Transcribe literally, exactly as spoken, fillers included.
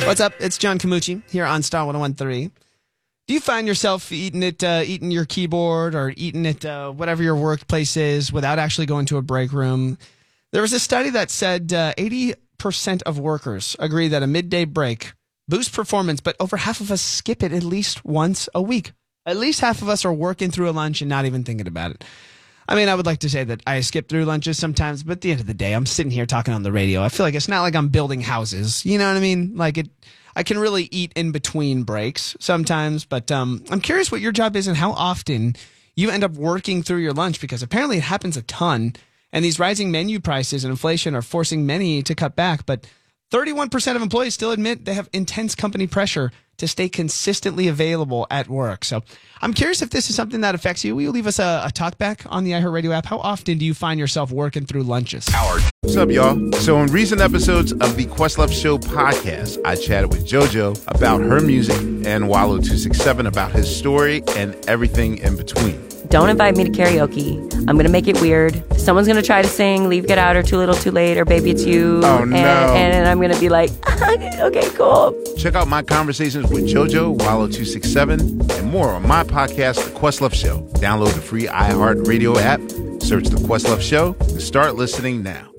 What's up? It's John Camucci here on Star one oh one point three. Do you find yourself eating it, uh, eating your keyboard or eating it, uh, whatever your workplace is, without actually going to a break room? There was a study that said uh, eighty percent of workers agree that a midday break boosts performance, but over half of us skip it at least once a week. At least half of us are working through a lunch and not even thinking about it. I mean, I would like to say that I skip through lunches sometimes, but at the end of the day, I'm sitting here talking on the radio. I feel like it's not like I'm building houses. You know what I mean? Like it, I can really eat in between breaks sometimes, but um, I'm curious what your job is and how often you end up working through your lunch, because apparently it happens a ton, and these rising menu prices and inflation are forcing many to cut back, but thirty-one percent of employees still admit they have intense company pressure to stay consistently available at work. So I'm curious if this is something that affects you. Will you leave us a, a talk back on the iHeartRadio app? How often do you find yourself working through lunches? Howard. What's up, y'all? So in recent episodes of the Questlove Show podcast, I chatted with JoJo about her music and Wallow two sixty-seven about his story and everything in between. Don't invite me to karaoke. I'm going to make it weird. Someone's going to try to sing Leave, Get Out, or Too Little, Too Late, or Baby It's You. Oh, and, no. And I'm going to be like, okay, cool. Check out my conversations with JoJo, Wallow two sixty-seven, and more on my podcast, The Questlove Show. Download the free iHeartRadio app, search The Questlove Show, and start listening now.